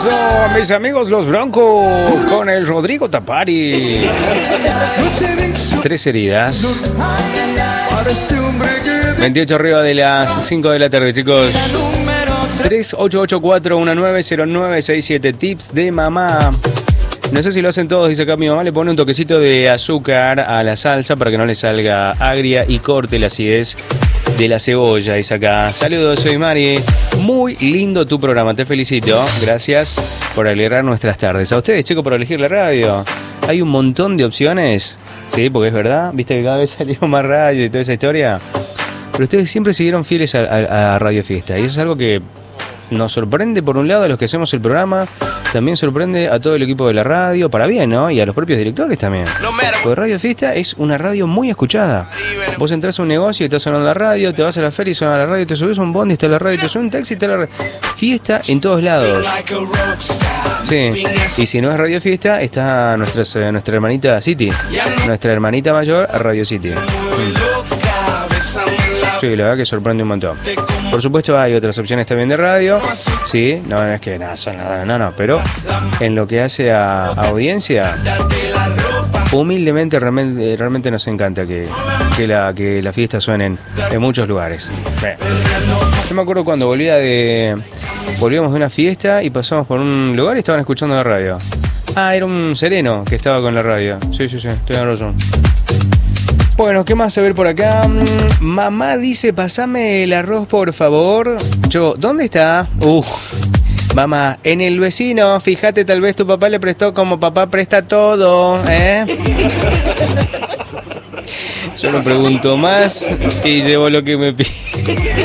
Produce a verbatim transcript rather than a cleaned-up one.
Eso, mis amigos los Broncos, con el Rodrigo Tapari. Tres heridas. veintiocho arriba de las cinco de la tarde, chicos. tres ocho ocho cuatro uno nueve cero nueve seis siete. Tips de mamá. No sé si lo hacen todos, dice acá mi mamá, le pone un toquecito de azúcar a la salsa para que no le salga agria y corte la acidez de la cebolla, dice acá. Saludos, soy Mari. Muy lindo tu programa, te felicito. Gracias por alegrar nuestras tardes. A ustedes, chicos, por elegir la radio. Hay un montón de opciones. Sí, porque es verdad. Viste que cada vez salió más radio y toda esa historia. Pero ustedes siempre siguieron fieles a, a, a Radio Fiesta. Y eso es algo que nos sorprende, por un lado, a los que hacemos el programa. También sorprende a todo el equipo de la radio, para bien, ¿no? Y a los propios directores también. Porque Radio Fiesta es una radio muy escuchada. Vos entras a un negocio y está sonando la radio, te vas a la feria y suena la radio, te subís a un bondi y está la radio, te subís a un taxi y está la radio. Fiesta en todos lados. Sí. Y si no es Radio Fiesta, está nuestra, nuestra hermanita City. Nuestra hermanita mayor, Radio City. Sí, la verdad que sorprende un montón. Por supuesto hay otras opciones también de radio. Sí, no, no es que nada, son nada, no, no, pero en lo que hace a, a audiencia, humildemente realmente, realmente nos encanta que, que, la, que la fiesta suene en, en muchos lugares. Bien. Yo me acuerdo cuando volvía de volvíamos de una fiesta y pasamos por un lugar y estaban escuchando la radio. Ah, era un sereno que estaba con la radio. Sí, sí, sí, estoy en razón. Bueno, ¿qué más a ver por acá? Mamá dice, pasame el arroz, por favor. Yo, ¿dónde está? Uh, mamá, en el vecino. Fíjate, tal vez tu papá le prestó como papá presta todo, ¿eh? Yo no pregunto más y llevo lo que me pide.